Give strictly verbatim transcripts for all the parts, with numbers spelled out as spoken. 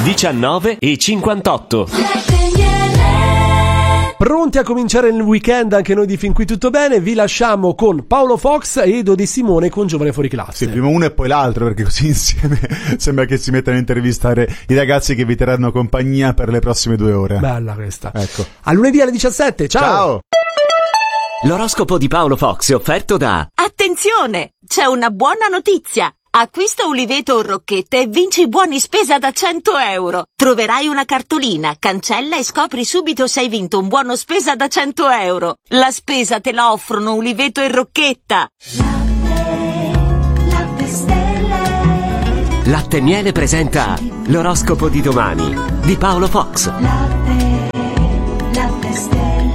diciannove e cinquantotto. Pronti a cominciare il weekend anche noi di Fin Qui Tutto Bene? Vi lasciamo con Paolo Fox e Edo De Simone con Giovane Fuori Classe. Sì, prima uno e poi l'altro, perché così insieme sembra che si mettano a intervistare i ragazzi che vi terranno compagnia per le prossime due ore. Bella questa. Ecco. A lunedì alle diciassette, ciao! Ciao! L'oroscopo di Paolo Fox è offerto da... Attenzione! C'è una buona notizia! Acquista Uliveto o Rocchetta e vinci buoni spesa da cento euro. Troverai una cartolina, cancella e scopri subito se hai vinto un buono spesa da cento euro. La spesa te la offrono Uliveto e Rocchetta. Latte, latte stelle. Latte e Miele presenta l'oroscopo di domani di Paolo Fox. Latte, latte stelle.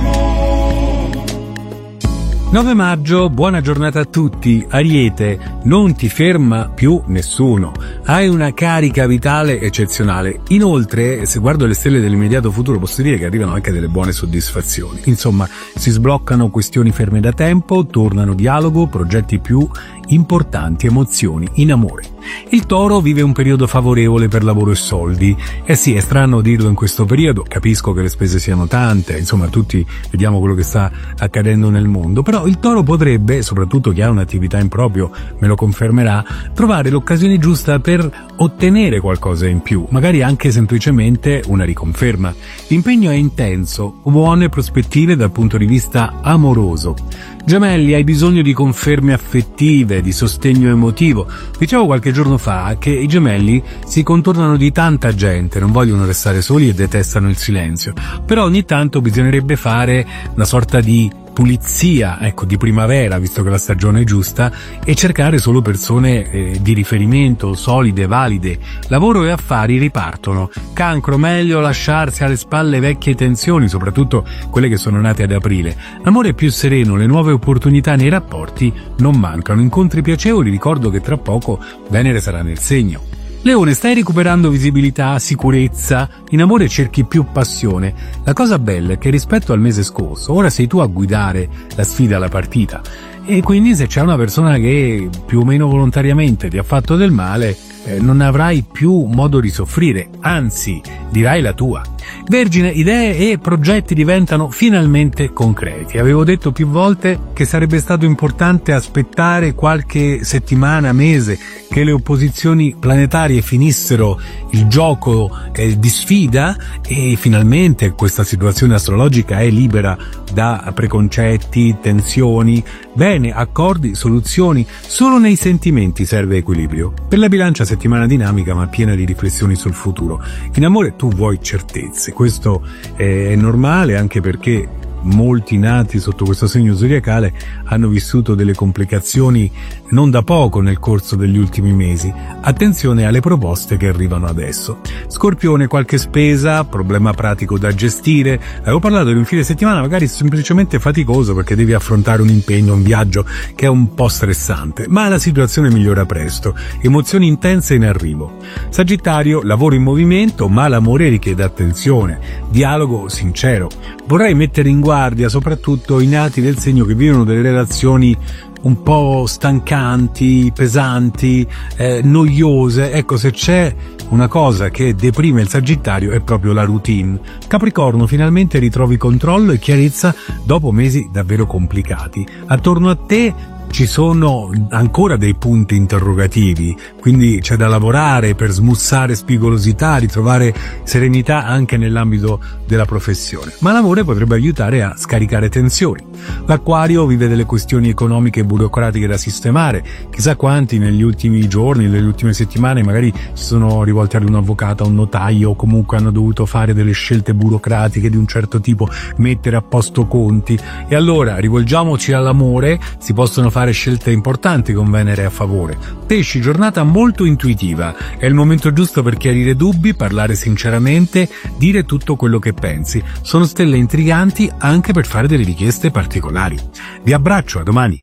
nove maggio, buona giornata a tutti. Ariete, non ti ferma più nessuno. Hai una carica vitale eccezionale. Inoltre, se guardo le stelle dell'immediato futuro, posso dire che arrivano anche delle buone soddisfazioni. Insomma, si sbloccano questioni ferme da tempo, tornano dialogo, progetti più importanti, emozioni in amore. Il Toro vive un periodo favorevole per lavoro e soldi. Eh sì, è strano dirlo in questo periodo, capisco che le spese siano tante, insomma tutti vediamo quello che sta accadendo nel mondo, però il Toro potrebbe, soprattutto chi ha un'attività in proprio, me lo confermerà, trovare l'occasione giusta per ottenere qualcosa in più, magari anche semplicemente una riconferma. L'impegno è intenso, buone prospettive dal punto di vista amoroso. Gemelli, hai bisogno di conferme affettive, di sostegno emotivo. Dicevo qualche giorno fa che i gemelli si contornano di tanta gente, non vogliono restare soli e detestano il silenzio. Però ogni tanto bisognerebbe fare una sorta di pulizia, ecco, di primavera, visto che la stagione è giusta, e cercare solo persone eh, di riferimento, solide, valide. Lavoro e affari ripartono. Cancro, meglio lasciarsi alle spalle vecchie tensioni, soprattutto quelle che sono nate ad aprile. L'amore è più sereno, le nuove opportunità nei rapporti non mancano. Incontri piacevoli, ricordo che tra poco Venere sarà nel segno. Leone, stai recuperando visibilità, sicurezza, in amore cerchi più passione. La cosa bella è che rispetto al mese scorso, ora sei tu a guidare la sfida alla partita. E quindi se c'è una persona che più o meno volontariamente ti ha fatto del male, eh, non avrai più modo di soffrire, anzi, dirai la tua. Vergine, idee e progetti diventano finalmente concreti. Avevo detto più volte che sarebbe stato importante aspettare qualche settimana, mese, che le opposizioni planetarie finissero il gioco eh, di sfida e finalmente questa situazione astrologica è libera da preconcetti, tensioni. Bene, accordi, soluzioni, solo nei sentimenti serve equilibrio. Per la bilancia settimana dinamica ma piena di riflessioni sul futuro. In amore tu vuoi certezze, questo è normale anche perché molti nati sotto questo segno zodiacale hanno vissuto delle complicazioni non da poco nel corso degli ultimi mesi. Attenzione alle proposte che arrivano adesso. Scorpione, qualche spesa, problema pratico da gestire. Avevo parlato di un fine settimana magari semplicemente faticoso perché devi affrontare un impegno, un viaggio che è un po' stressante, ma la situazione migliora presto. Emozioni intense in arrivo. Sagittario, lavoro in movimento, ma l'amore richiede attenzione, dialogo sincero. Vorrei mettere in guardia soprattutto i nati del segno che vivono delle relazioni un po' stancanti, pesanti, eh, noiose. Ecco, se c'è una cosa che deprime il Sagittario è proprio la routine. Capricorno, finalmente ritrovi controllo e chiarezza dopo mesi davvero complicati. Attorno a te ci sono ancora dei punti interrogativi, quindi c'è da lavorare per smussare spigolosità, ritrovare serenità anche nell'ambito della professione. Ma l'amore potrebbe aiutare a scaricare tensioni. L'Acquario vive delle questioni economiche e burocratiche da sistemare. Chissà quanti negli ultimi giorni, nelle ultime settimane magari si sono rivolti ad un avvocato, a un notaio, o comunque hanno dovuto fare delle scelte burocratiche di un certo tipo, mettere a posto conti. E allora rivolgiamoci all'amore, si possono fare scelte importanti con Venere a favore. Pesci, giornata molto intuitiva, è il momento giusto per chiarire dubbi, parlare sinceramente, dire tutto quello che pensi. Sono stelle intriganti anche per fare delle richieste particolari. Vi abbraccio, a domani.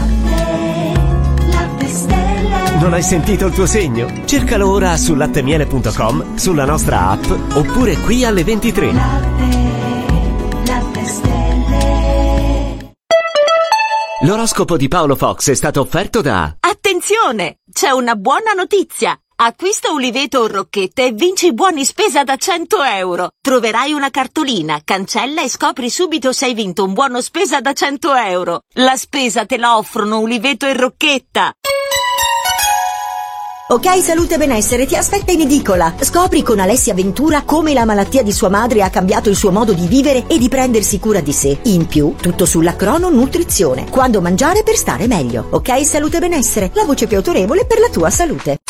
Non hai sentito il tuo segno? Cercalo ora su lattemiele punto com, sulla nostra app oppure qui alle ventitré. Latte, latte stelle. L'oroscopo di Paolo Fox è stato offerto da... Attenzione! C'è una buona notizia! Acquista uliveto o rocchette e vinci buoni spesa da cento euro. Troverai una cartolina, cancella e scopri subito se hai vinto un buono spesa da cento euro. La spesa te la offrono uliveto e rocchetta. Ok Salute e Benessere ti aspetta in edicola. Scopri con Alessia Ventura come la malattia di sua madre ha cambiato il suo modo di vivere e di prendersi cura di sé. In più, tutto sulla crononutrizione. Quando mangiare per stare meglio. Ok Salute e Benessere, la voce più autorevole per la tua salute.